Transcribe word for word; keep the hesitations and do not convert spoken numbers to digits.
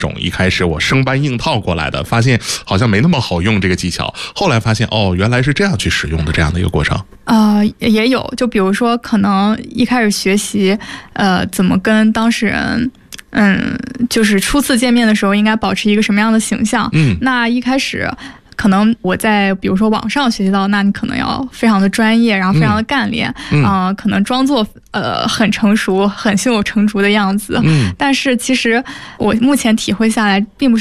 种一开始我生搬硬套过来的，发现好像没那么好用这个技巧，后来发现哦，原来是这样去使用的这样的一个过程。 呃，也有，就比如说可能一开始学习呃怎么跟当事人嗯就是初次见面的时候应该保持一个什么样的形象， 嗯， 那一开始可能我在比如说网上学习到，那你可能要非常的专业，然后非常的干练，嗯、呃，可能装作呃很成熟、很胸有成竹的样子。嗯，但是其实我目前体会下来，并不是